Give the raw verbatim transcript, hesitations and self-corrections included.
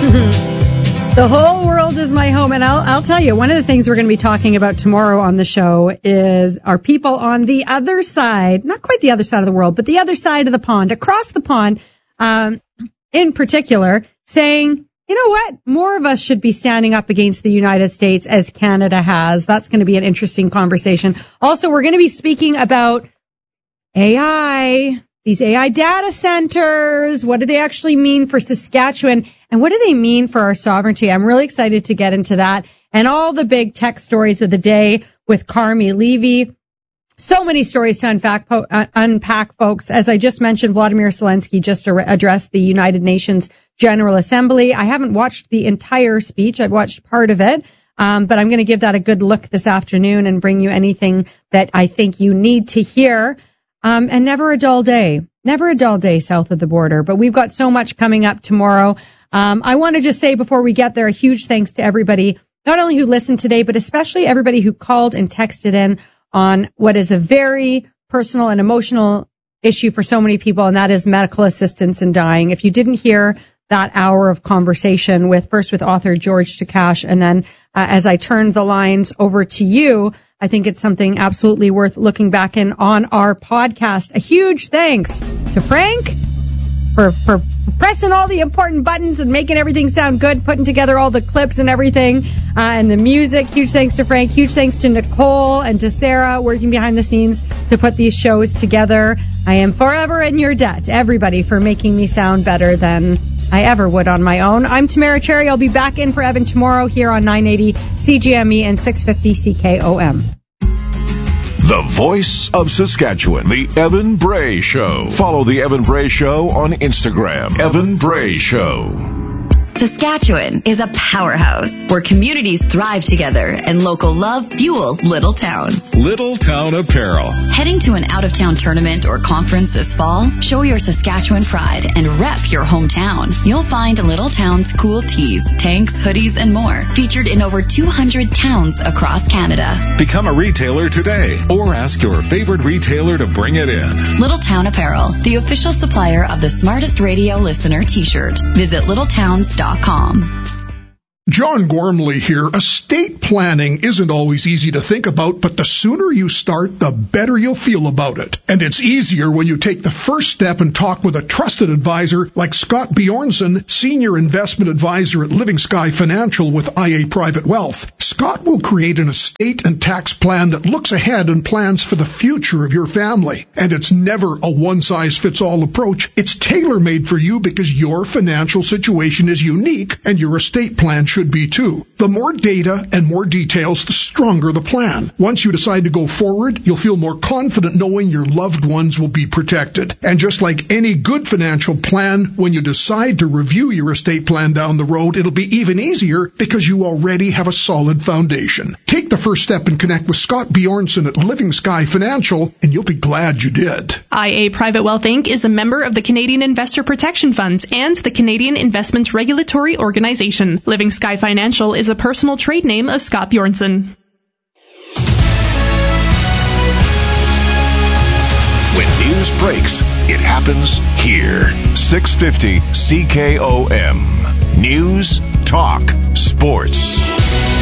The whole world is my home. And I'll, I'll tell you, one of the things we're going to be talking about tomorrow on the show is our people on the other side, not quite the other side of the world, but the other side of the pond, across the pond, um, in particular, saying, you know what? More of us should be standing up against the United States as Canada has. That's going to be an interesting conversation. Also, we're going to be speaking about A I. These A I data centers, what do they actually mean for Saskatchewan? And what do they mean for our sovereignty? I'm really excited to get into that. And all the big tech stories of the day with Carmi Levy. So many stories to unpack, uh, unpack, folks. As I just mentioned, Vladimir Zelensky just ar- addressed the United Nations General Assembly. I haven't watched the entire speech. I've watched part of it. Um, but I'm going to give that a good look this afternoon and bring you anything that I think you need to hear. Um, and never a dull day, never a dull day south of the border. But we've got so much coming up tomorrow. Um, I want to just say before we get there, a huge thanks to everybody, not only who listened today, but especially everybody who called and texted in on what is a very personal and emotional issue for so many people, and that is medical assistance in dying. If you didn't hear that hour of conversation with first with author George Takash, and then uh, as I turned the lines over to you, I think it's something absolutely worth looking back in on our podcast. A huge thanks to Frank for, for pressing all the important buttons and making everything sound good, putting together all the clips and everything, uh, and the music. Huge thanks to Frank. Huge thanks to Nicole and to Sarah working behind the scenes to put these shows together. I am forever in your debt, everybody, for making me sound better than I ever would on my own. I'm Tamara Cherry. I'll be back in for Evan tomorrow here on nine eighty C G M E and six fifty C K O M. The voice of Saskatchewan, The Evan Bray Show. Follow The Evan Bray Show on Instagram. Evan Bray Show. Saskatchewan is a powerhouse where communities thrive together and local love fuels little towns. Little Town Apparel. Heading to an out-of-town tournament or conference this fall? Show your Saskatchewan pride and rep your hometown. You'll find Little Town's cool tees, tanks, hoodies, and more featured in over two hundred towns across Canada. Become a retailer today or ask your favorite retailer to bring it in. Little Town Apparel, the official supplier of the Smartest Radio Listener t-shirt. Visit little towns dot com. John Gormley here. Estate planning isn't always easy to think about, but the sooner you start, the better you'll feel about it. And it's easier when you take the first step and talk with a trusted advisor like Scott Bjornson, Senior Investment Advisor at Living Sky Financial with I A Private Wealth. Scott will create an estate and tax plan that looks ahead and plans for the future of your family. And it's never a one-size-fits-all approach. It's tailor-made for you because your financial situation is unique and your estate plan should should be too. The more data and more details, the stronger the plan. Once you decide to go forward, you'll feel more confident knowing your loved ones will be protected. And just like any good financial plan, when you decide to review your estate plan down the road, it'll be even easier because you already have a solid foundation. Take the first step and connect with Scott Bjornson at Living Sky Financial, and you'll be glad you did. I A Private Wealth Incorporated is a member of the Canadian Investor Protection Funds and the Canadian Investments Regulatory Organization. Living Sky Financial is a personal trade name of Scott Bjornson. When news breaks, it happens here. six fifty C K O M. News, Talk, Sports.